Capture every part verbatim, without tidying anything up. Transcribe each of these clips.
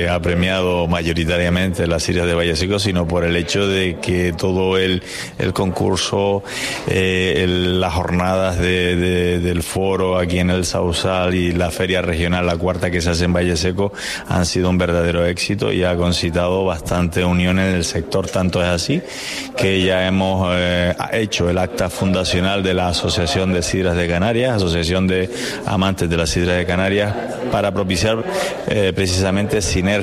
ha premiado mayoritariamente las sidras de Valle Seco, sino por el hecho de que todo el, el concurso, eh, el, las jornadas de, de, del foro aquí en el Sausal y la feria regional, la cuarta que se hace en Valle Seco, han sido un verdadero éxito y ha concitado bastante unión en el sector. Tanto es así que ya hemos eh, hecho el acta fundacional de la Asociación de Sidras de Canarias, Asociación de Amantes de las Sidras de Canarias, para propiciar eh, precisamente sinergias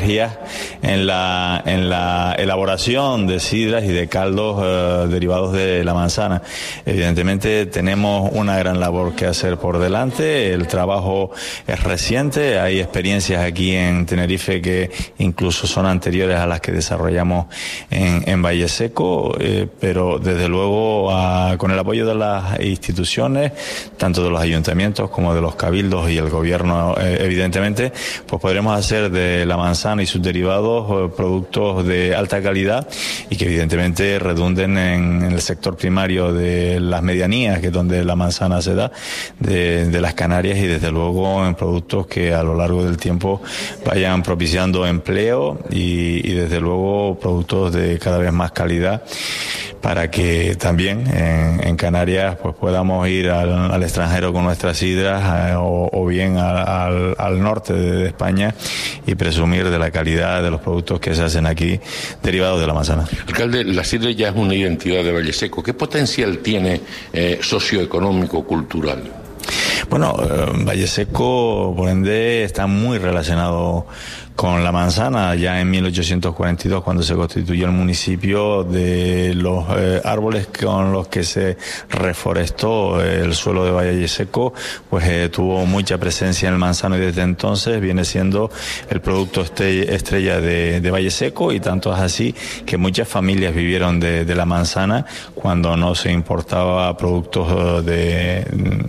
en la en la elaboración de sidras y de caldos eh, derivados de la manzana. Evidentemente tenemos una gran labor que hacer por delante, el trabajo es reciente, hay experiencias aquí en Tenerife que incluso son anteriores a las que desarrollamos en, en Valle Seco, eh, pero desde luego a, con el apoyo de las instituciones, tanto de los ayuntamientos como de los cabildos y el gobierno, eh, evidentemente, pues podremos hacer de la manzana y sus derivados productos de alta calidad y que evidentemente redunden en el sector primario de las medianías, que es donde la manzana se da, de, de las Canarias, y desde luego en productos que a lo largo del tiempo vayan propiciando empleo y, y desde luego productos de cada vez más calidad, para que también en, en Canarias pues podamos ir al, al extranjero con nuestras sidras, eh, o, o bien al, al, al norte de, de España, y presumir de la calidad de los productos que se hacen aquí derivados de la manzana. Alcalde, la sidra ya es una identidad de Valle Seco. ¿Qué potencial tiene eh, socioeconómico, cultural? Bueno, eh, Valle Seco, por ende, está muy relacionado con la manzana. Ya en mil ochocientos cuarenta y dos, cuando se constituyó el municipio, de los eh, árboles con los que se reforestó eh, el suelo de Valle Seco, pues eh, tuvo mucha presencia en el manzano, y desde entonces viene siendo el producto este, estrella de, de Valle Seco, y tanto es así que muchas familias vivieron de, de la manzana cuando no se importaba productos de,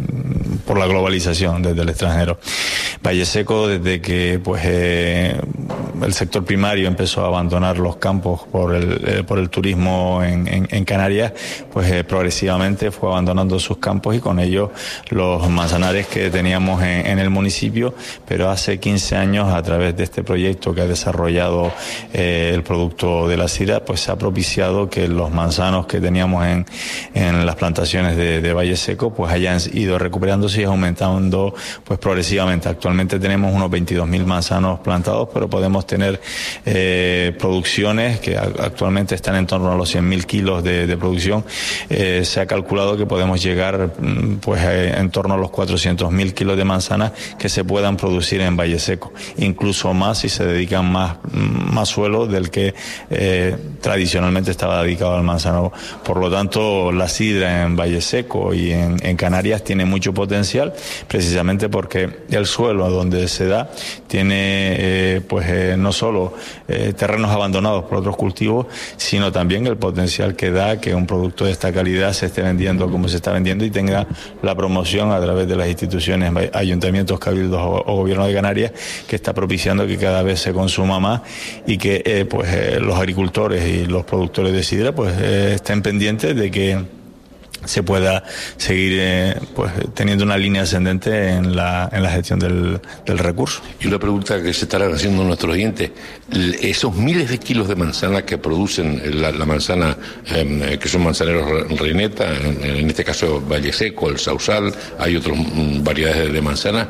por la globalización desde el extranjero. Valle Seco, desde que pues eh, el sector primario empezó a abandonar los campos por el, eh, por el turismo en, en, en Canarias, pues eh, progresivamente fue abandonando sus campos, y con ello los manzanares que teníamos en, en el municipio. Pero hace quince años, a través de este proyecto que ha desarrollado eh, el producto de la sidra, pues se ha propiciado que los manzanos que teníamos en, en las plantaciones de, de Valle Seco pues hayan ido recuperándose y aumentando pues progresivamente. Actualmente tenemos unos veintidós mil manzanos plantados, pero podemos tener eh, producciones que actualmente están en torno a los cien mil kilos de, de producción. Eh, se ha calculado que podemos llegar pues eh, en torno a los cuatrocientos mil kilos de manzanas que se puedan producir en Valle Seco, incluso más si se dedican más, más suelo del que eh, tradicionalmente estaba dedicado al manzano. Por lo tanto, la sidra en Valle Seco y en, en Canarias tiene mucho potencial, precisamente porque el suelo donde se da tiene eh, pues eh, no solo eh, terrenos abandonados por otros cultivos, sino también el potencial que da que un producto de esta calidad se esté vendiendo como se está vendiendo y tenga la promoción a través de las instituciones, ayuntamientos, cabildos o, o gobierno de Canarias, que está propiciando que cada vez se consuma más, y que eh, pues eh, los agricultores y los productores de sidra pues eh, estén pendientes de que se pueda seguir eh, pues teniendo una línea ascendente en la en la gestión del, del recurso. Y una pregunta que se estarán haciendo nuestros oyentes: esos miles de kilos de manzana que producen la, la manzana, eh, que son manzaneros reineta, en, en este caso Valle Seco, el Sausal, hay otras mm, variedades de, de manzana,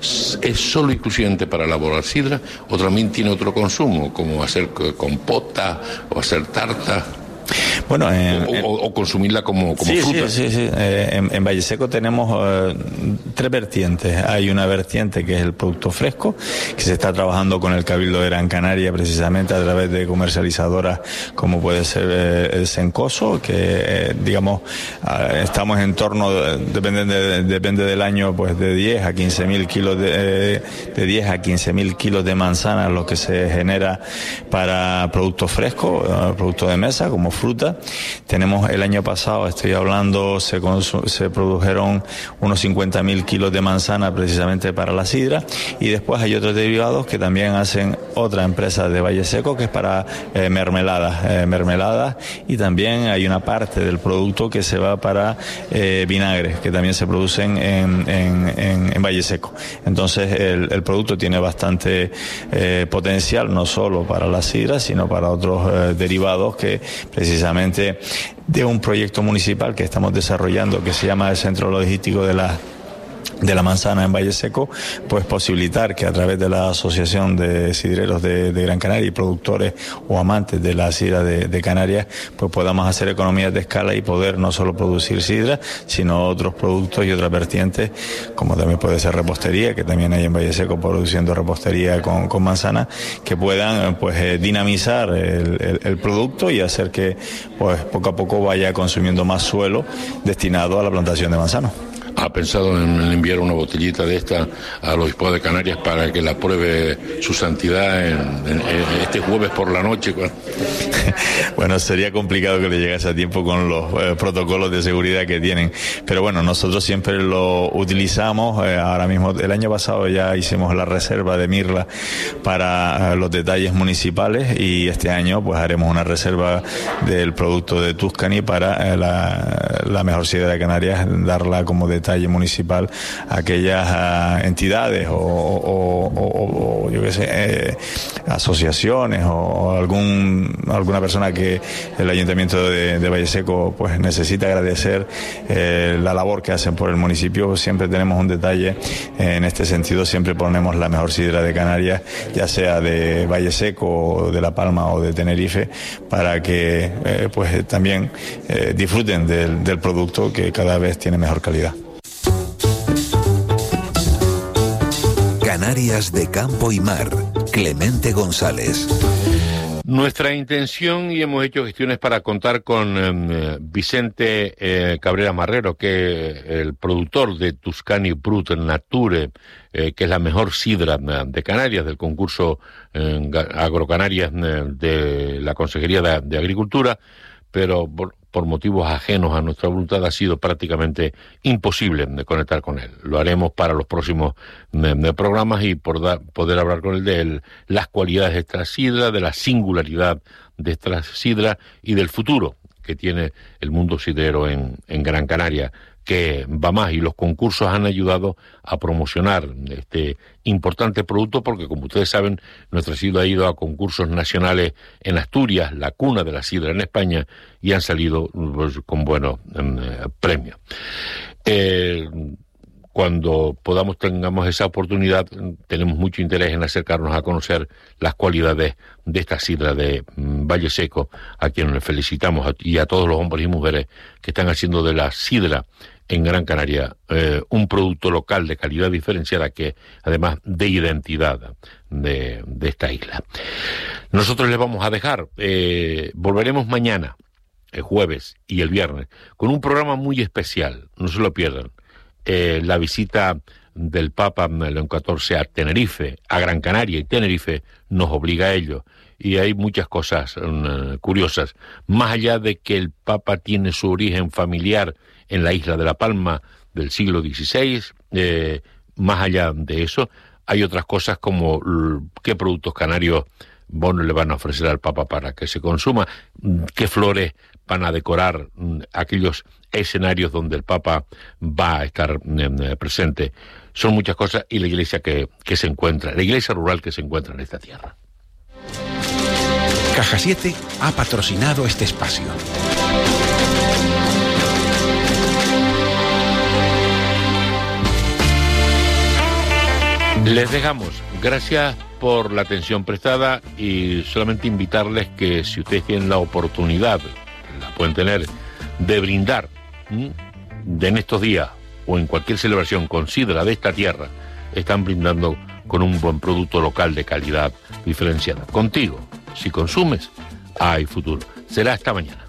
¿es solo exclusivamente para elaborar sidra o también tiene otro consumo, como hacer compota o hacer tarta? Bueno, en, o, o, o consumirla como, como sí, fruta. Sí, sí, sí. Eh, en, en Valle Seco tenemos eh, tres vertientes. Hay una vertiente que es el producto fresco, que se está trabajando con el Cabildo de Gran Canaria precisamente a través de comercializadoras como puede ser eh, el Sencoso, que eh, digamos eh, estamos en torno, depende, de, depende del año, pues de diez a quince mil kilos de, eh, de diez a quince mil kilos de manzana, lo que se genera para productos frescos, eh, productos de mesa como fruta. Tenemos el año pasado, estoy hablando, se, se produjeron unos cincuenta mil kilos de manzana precisamente para la sidra, y después hay otros derivados que también hacen otra empresa de Valle Seco, que es para eh, mermeladas, eh, mermeladas, y también hay una parte del producto que se va para eh, vinagres, que también se producen en, en, en, en Valle Seco. Entonces el, el producto tiene bastante eh, potencial, no solo para la sidra, sino para otros eh, derivados que precisamente de un proyecto municipal que estamos desarrollando que se llama el Centro Logístico de la de la manzana en Valle Seco, pues posibilitar que a través de la Asociación de Sidreros de, de Gran Canaria y productores o amantes de la sidra de, de Canarias, pues podamos hacer economías de escala y poder no solo producir sidra, sino otros productos y otras vertientes, como también puede ser repostería, que también hay en Valle Seco produciendo repostería con, con manzana, que puedan pues eh, dinamizar el, el, el producto y hacer que pues poco a poco vaya consumiendo más suelo destinado a la plantación de manzano. ¿Ha pensado en enviar una botellita de esta al Obispado de Canarias para que la pruebe su santidad en, en, en este jueves por la noche? Bueno, sería complicado que le llegase a tiempo con los eh, protocolos de seguridad que tienen, pero bueno, nosotros siempre lo utilizamos. Eh, ahora mismo, el año pasado ya hicimos la reserva de mirla para eh, los detalles municipales, y este año pues haremos una reserva del producto de Tuscany para eh, la, la mejor sidra de Canarias, darla como detalle municipal a aquellas uh, entidades o, o, o, o yo qué sé, eh, asociaciones o, o algún alguna persona que el Ayuntamiento de, de Valle Seco pues necesita agradecer eh, la labor que hacen por el municipio. Siempre tenemos un detalle eh, en este sentido, siempre ponemos la mejor sidra de Canarias, ya sea de Valle Seco, de La Palma o de Tenerife, para que eh, pues también eh, disfruten del, del producto, que cada vez tiene mejor calidad. Canarias de campo y mar. Clemente González. Nuestra intención, y hemos hecho gestiones para contar con eh, Vicente eh, Cabrera Marrero, que es el productor de Tuscany Brut Nature, eh, que es la mejor sidra de Canarias, del concurso eh, Agrocanarias eh, de la Consejería de, de Agricultura, pero por, por motivos ajenos a nuestra voluntad ha sido prácticamente imposible de conectar con él. Lo haremos para los próximos de, de programas y por da, poder hablar con él de él, las cualidades de esta sidra, de la singularidad de esta sidra y del futuro que tiene el mundo sidrero en, en Gran Canaria, que va más, y los concursos han ayudado a promocionar este importante producto, porque como ustedes saben, nuestra sidra ha ido a concursos nacionales en Asturias, la cuna de la sidra en España, y han salido pues, con buenos eh, premios. Eh, Cuando podamos, tengamos esa oportunidad, tenemos mucho interés en acercarnos a conocer las cualidades de esta sidra de mm, Valle Seco, a quienes les felicitamos, y a todos los hombres y mujeres que están haciendo de la sidra en Gran Canaria eh, un producto local de calidad diferenciada, que además de identidad de, de esta isla. Nosotros les vamos a dejar, eh, volveremos mañana, el jueves y el viernes, con un programa muy especial, no se lo pierdan. Eh, la visita del Papa León catorce a Tenerife, a Gran Canaria y Tenerife, nos obliga a ello. Y hay muchas cosas um, curiosas. Más allá de que el Papa tiene su origen familiar en la isla de La Palma del siglo dieciséis, eh, más allá de eso, hay otras cosas como qué productos canarios bonos le van a ofrecer al Papa para que se consuma, qué flores van a decorar aquellos escenarios donde el Papa va a estar eh, presente. Son muchas cosas, y la iglesia que, que se encuentra, la iglesia rural que se encuentra en esta tierra. Caja siete ha patrocinado este espacio. Les dejamos. Gracias por la atención prestada, y solamente invitarles que si ustedes tienen la oportunidad, la pueden tener, de brindar ¿m? de en estos días o en cualquier celebración con sidra de esta tierra, están brindando con un buen producto local de calidad diferenciada. Contigo, si consumes, hay futuro. Será hasta mañana.